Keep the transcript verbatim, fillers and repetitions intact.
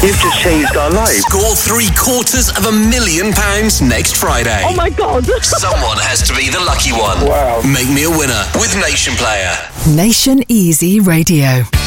You've just changed our life. Score three quarters of a million pounds next Friday. Oh my God. Someone has to be the lucky one. Wow. Make me a winner with Nation Player. Nation Easy Radio.